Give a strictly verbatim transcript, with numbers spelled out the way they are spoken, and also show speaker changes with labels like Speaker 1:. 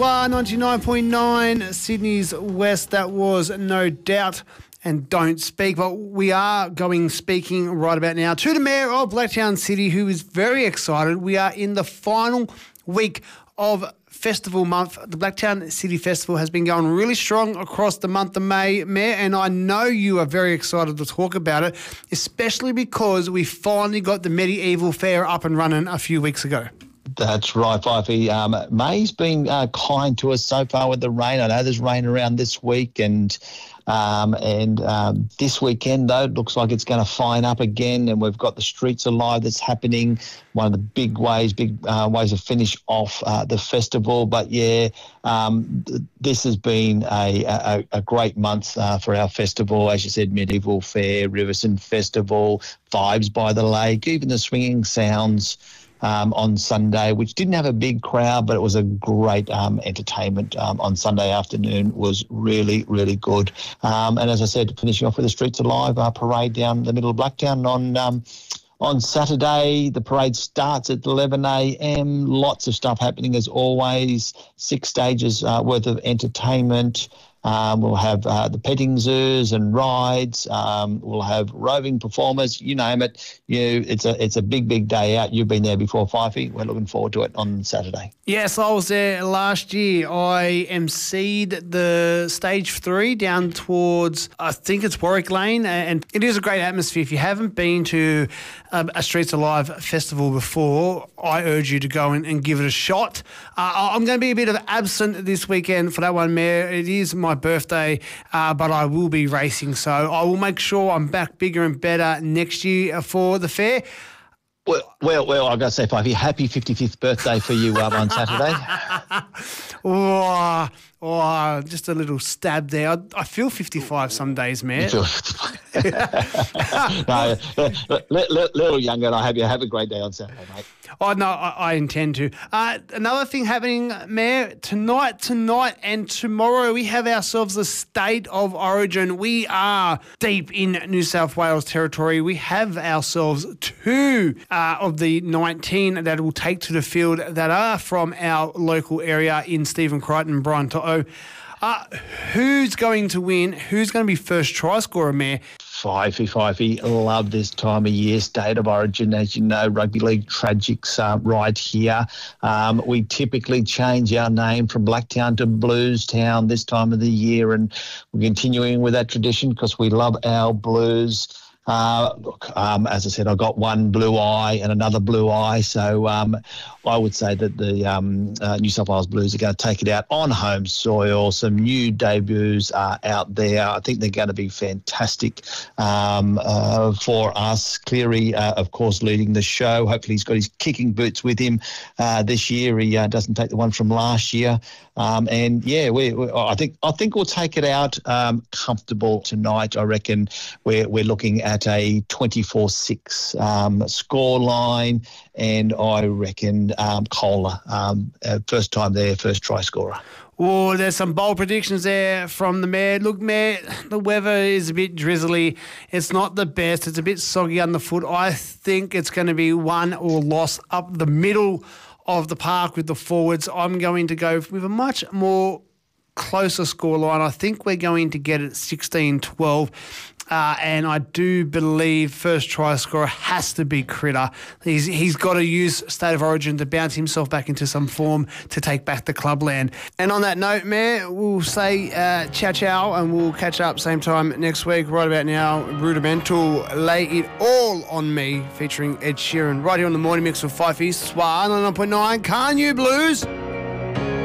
Speaker 1: Well, ninety-nine point nine, Sydney's West, that was No Doubt and Don't Speak. But we are going speaking right about now to the Mayor of Blacktown City, who is very excited. We are in the final week of Festival Month. The Blacktown City Festival has been going really strong across the month of May, Mayor, and I know you are very excited to talk about it, especially because we finally got the Medieval Fair up and running a few weeks ago.
Speaker 2: That's right, Fifey. Um, May's been uh, kind to us so far with the rain. I know there's rain around this week, and um, and um, this weekend, though, it looks like it's going to fine up again, and we've got the Streets Alive that's happening, one of the big ways, big uh, ways to finish off uh, the festival. But, yeah, um, th- this has been a, a, a great month uh, for our festival. As you said, Medieval Fair, Riverson Festival, Vibes by the Lake, even the Swinging Sounds Um, on Sunday, which didn't have a big crowd, but it was a great um, entertainment um, on Sunday afternoon. Was really, really good. Um, and as I said, finishing off with the Streets Alive uh, parade down the middle of Blacktown on um, on Saturday. The parade starts at eleven a.m. Lots of stuff happening as always. Six stages uh, worth of entertainment. Um, we'll have uh, the petting zoos and rides. Um, we'll have roving performers. You name it. You, it's a it's a big big day out. You've been there before, Fifey. We're looking forward to it on Saturday.
Speaker 1: Yes, I was there last year. I emceed the stage three down towards, I think it's Warwick Lane, and it is a great atmosphere. If you haven't been to a, a Streets Alive festival before, I urge you to go and, and give it a shot. Uh, I'm going to be a bit of absent this weekend for that one, Mayor. It is my birthday, uh, but I will be racing, so I will make sure I'm back bigger and better next year for the fair.
Speaker 2: Well, well, well I've got to say, Fifey, happy fifty-fifth birthday for you um, on Saturday.
Speaker 1: oh, oh, just a little stab there. I, I feel fifty-five some days, Mayor.
Speaker 2: no, a little younger, and I hope you have a great day on Saturday, mate.
Speaker 1: Oh, no, I, I intend to. Uh, another thing happening, Mayor, tonight, tonight and tomorrow we have ourselves a State of Origin. We are deep in New South Wales territory. We have ourselves two uh, of the nineteen that will take to the field that are from our local area in Stephen Crichton and Brian To'o. Uh, who's going to win? Who's going to be first try scorer, Mayor?
Speaker 2: Fifey, Fifey, love this time of year. State of Origin, as you know, Rugby League Tragics uh, right here. Um, we typically change our name from Blacktown to Bluestown this time of the year, and we're continuing with that tradition because we love our Blues. Uh, look, um, as I said, I got one blue eye and another blue eye, so um, I would say that the um, uh, New South Wales Blues are going to take it out on home soil. Some new debuts are out there. I think they're going to be fantastic um, uh, for us. Cleary, uh, of course, leading the show. Hopefully he's got his kicking boots with him uh, this year. He uh, doesn't take the one from last year. Um, and, yeah, we, we, I think I think we'll take it out um, comfortable tonight. I reckon we're, we're looking at a twenty-four six um, score line, and I reckon um, Kohler, um, uh, first time there, first try scorer.
Speaker 1: Oh, there's some bold predictions there from the Mayor. Look, Mayor, the weather is a bit drizzly. It's not the best. It's a bit soggy underfoot. I think it's going to be won or lost up the middle of the park with the forwards. I'm going to go with a much more closer scoreline. I think we're going to get it sixteen twelve. Uh, and I do believe first try scorer has to be Critter. He's He's got to use State of Origin to bounce himself back into some form to take back the clubland. And on that note, Mayor, we'll say uh, ciao ciao, and we'll catch up same time next week. Right about now, Rudimental, Lay It All On Me, featuring Ed Sheeran. Right here on the Morning Mix with Fifey, Swa ninety-nine point nine, Can't You Blues?